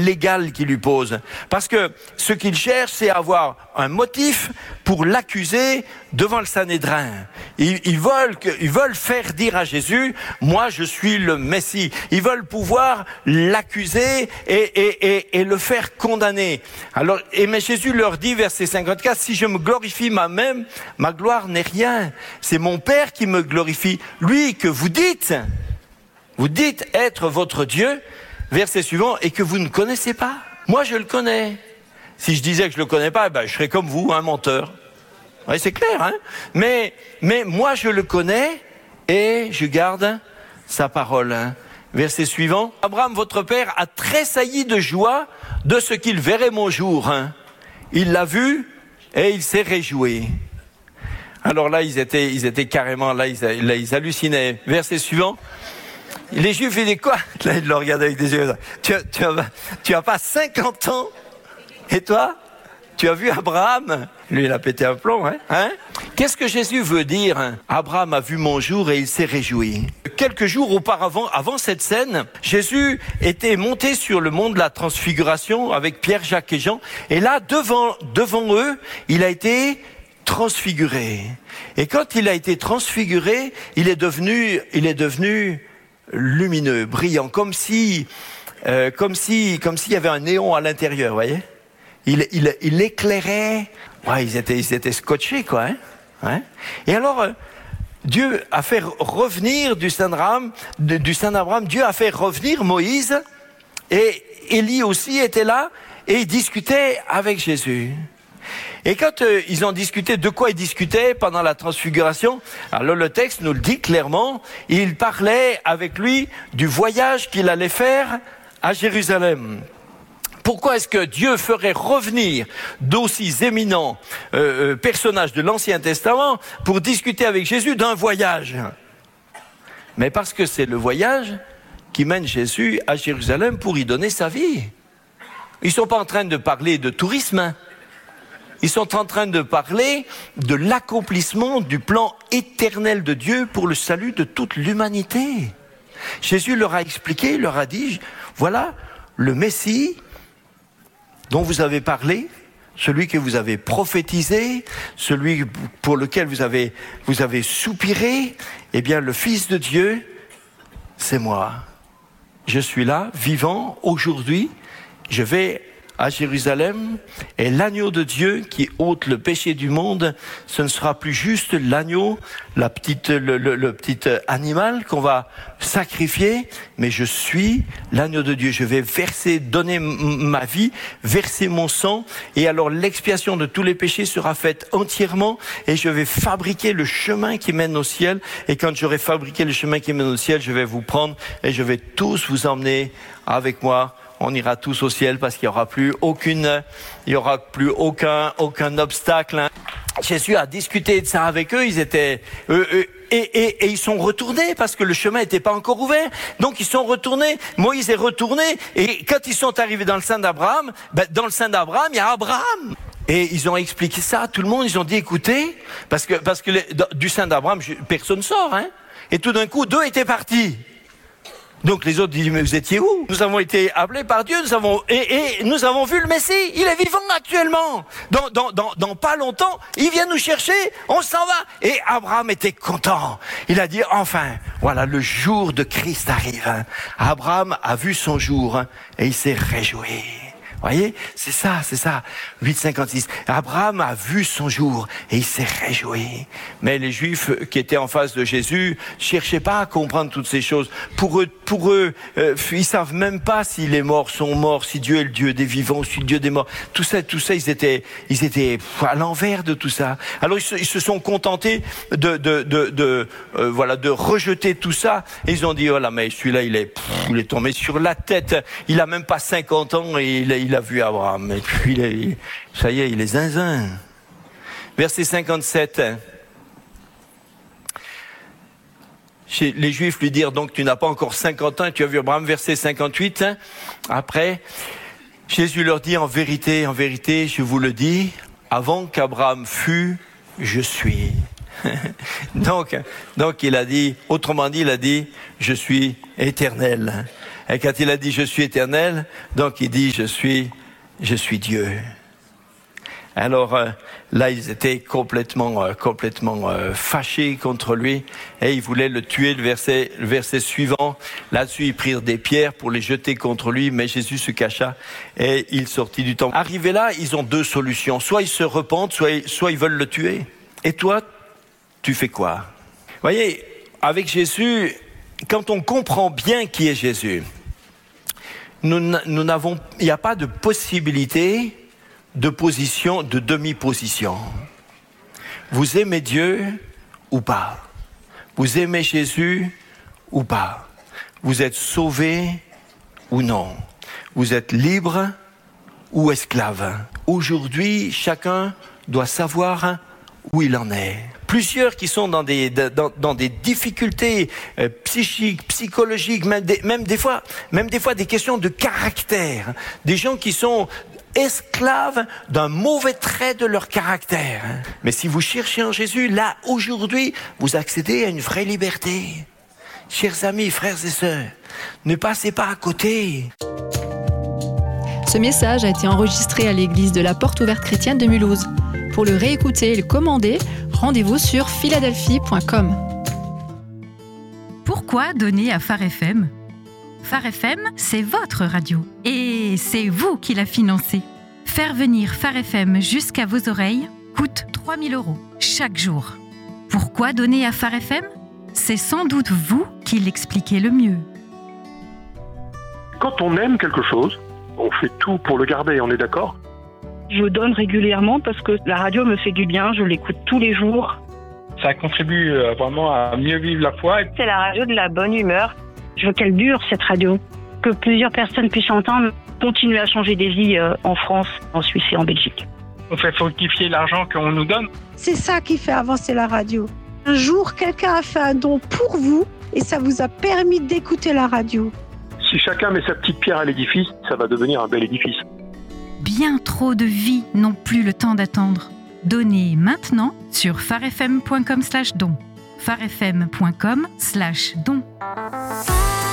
légal qu'il lui pose. Parce que ce qu'il cherche, c'est avoir un motif pour l'accuser devant le Sanhédrin. Ils veulent faire dire à Jésus, moi je suis le Messie. Ils veulent pouvoir l'accuser et le faire condamner. Alors, mais Jésus leur dit, verset 54, si je me glorifie moi-même, ma gloire n'est rien. C'est mon Père qui me glorifie. Lui que vous dites être votre Dieu, verset suivant, et que vous ne connaissez pas. Moi je le connais. Si je disais que je le connais pas, je serais comme vous, un menteur. Oui, c'est clair, hein. Mais moi je le connais et je garde sa parole. Hein. Verset suivant. Abraham, votre père, a tressailli de joie de ce qu'il verrait mon jour. Hein. Il l'a vu et il s'est réjoui. Alors là, ils étaient carrément là, ils hallucinaient. Verset suivant. Les Juifs, ils disaient quoi? Là, ils le regardaient avec des yeux. Tu as pas 50 ans? Et toi? Tu as vu Abraham? Lui, il a pété un plomb, hein? Qu'est-ce que Jésus veut dire? Hein? Abraham a vu mon jour et il s'est réjoui. Quelques jours auparavant, avant cette scène, Jésus était monté sur le mont de la Transfiguration avec Pierre, Jacques et Jean. Et là, devant eux, il a été transfiguré. Et quand il a été transfiguré, il est devenu lumineux, brillant, comme s'il y avait un néon à l'intérieur, vous voyez? Il éclairait. Ouais, ils étaient scotchés, quoi. Hein? Et alors, Dieu a fait revenir du Saint Abraham, Dieu a fait revenir Moïse, et Élie aussi était là, et il discutait avec Jésus. Et quand ils ont discuté, de quoi ils discutaient pendant la transfiguration, alors le texte nous le dit clairement, il parlait avec lui du voyage qu'il allait faire à Jérusalem. Pourquoi est-ce que Dieu ferait revenir d'aussi éminents personnages de l'Ancien Testament pour discuter avec Jésus d'un voyage? Mais parce que c'est le voyage qui mène Jésus à Jérusalem pour y donner sa vie. Ils ne sont pas en train de parler de tourisme. Ils sont en train de parler de l'accomplissement du plan éternel de Dieu pour le salut de toute l'humanité. Jésus leur a expliqué, il leur a dit, voilà le Messie dont vous avez parlé, celui que vous avez prophétisé, celui pour lequel vous avez soupiré, eh bien le Fils de Dieu, c'est moi. Je suis là, vivant, aujourd'hui, je vais à Jérusalem, et l'agneau de Dieu qui ôte le péché du monde, ce ne sera plus juste l'agneau, le petit animal qu'on va sacrifier, mais je suis l'agneau de Dieu. Je vais donner ma vie, verser mon sang, et alors l'expiation de tous les péchés sera faite entièrement, et je vais fabriquer le chemin qui mène au ciel, et quand j'aurai fabriqué le chemin qui mène au ciel, je vais vous prendre, et je vais tous vous emmener avec moi. On ira tous au ciel parce qu'il y aura plus aucun obstacle. Hein. Jésus a discuté de ça avec eux. Ils étaient et ils sont retournés parce que le chemin n'était pas encore ouvert. Donc ils sont retournés. Moïse est retourné. Et quand ils sont arrivés dans le sein d'Abraham, dans le sein d'Abraham, il y a Abraham. Et ils ont expliqué ça à tout le monde. Ils ont dit écoutez, parce que du sein d'Abraham, personne sort. Hein. Et tout d'un coup, 2 étaient partis. Donc les autres disent mais vous étiez où? Nous avons été appelés par Dieu, nous avons vu le Messie, il est vivant actuellement. Dans pas longtemps, il vient nous chercher, on s'en va. Et Abraham était content. Il a dit enfin, voilà le jour de Christ arrive. Abraham a vu son jour et il s'est réjoui. Voyez, c'est ça. 8,56. Abraham a vu son jour et il s'est réjoui. Mais les Juifs qui étaient en face de Jésus cherchaient pas à comprendre toutes ces choses. Pour eux, ils savent même pas si les morts sont morts, si Dieu est le Dieu des vivants, si le Dieu des morts. Tout ça, ils étaient à l'envers de tout ça. Alors ils se sont contentés de rejeter tout ça. Et ils ont dit oh là, mais celui-là il est tombé sur la tête. Il a même pas 50 ans et il a vu Abraham. Et puis ça y est, il est zinzin. Verset 57. Les Juifs lui dirent donc tu n'as pas encore 50 ans et tu as vu Abraham. Verset 58. Après, Jésus leur dit en vérité, je vous le dis, avant qu'Abraham fût, je suis. Donc il a dit, autrement dit, je suis éternel. Et quand il a dit « Je suis éternel », donc il dit « Je suis Dieu ». Alors là, ils étaient complètement fâchés contre lui et ils voulaient le tuer. Le verset suivant, là-dessus, ils prirent des pierres pour les jeter contre lui, mais Jésus se cacha et il sortit du temple. Arrivés là, ils ont deux solutions. Soit ils se repentent, soit ils veulent le tuer. Et toi, tu fais quoi? Vous voyez, avec Jésus, quand on comprend bien qui est Jésus, il n'y a pas de possibilité de position, de demi-position. Vous aimez Dieu ou pas? Vous aimez Jésus ou pas? Vous êtes sauvé ou non? Vous êtes libre ou esclave? Aujourd'hui, chacun doit savoir où il en est. Plusieurs qui sont dans des difficultés psychiques, psychologiques, même des fois des questions de caractère. Des gens qui sont esclaves d'un mauvais trait de leur caractère. Mais si vous cherchez en Jésus, là, aujourd'hui, vous accédez à une vraie liberté. Chers amis, frères et sœurs, ne passez pas à côté. Ce message a été enregistré à l'église de la Porte Ouverte Chrétienne de Mulhouse. Pour le réécouter et le commander, rendez-vous sur philadelphie.com. Pourquoi donner à Phare FM ? Phare FM, c'est votre radio. Et c'est vous qui la financez. Faire venir Phare FM jusqu'à vos oreilles coûte 3 000 € chaque jour. Pourquoi donner à Phare FM ? C'est sans doute vous qui l'expliquez le mieux. Quand on aime quelque chose, on fait tout pour le garder, on est d'accord ? Je donne régulièrement parce que la radio me fait du bien, je l'écoute tous les jours. Ça contribue vraiment à mieux vivre la foi. C'est la radio de la bonne humeur. Je veux qu'elle dure, cette radio. Que plusieurs personnes puissent entendre, continuer à changer des vies en France, en Suisse et en Belgique. On fait fructifier l'argent qu'on nous donne. C'est ça qui fait avancer la radio. Un jour, quelqu'un a fait un don pour vous et ça vous a permis d'écouter la radio. Si chacun met sa petite pierre à l'édifice, ça va devenir un bel édifice. Bien trop de vies n'ont plus le temps d'attendre. Donnez maintenant sur pharefm.com/don. pharefm.com/don.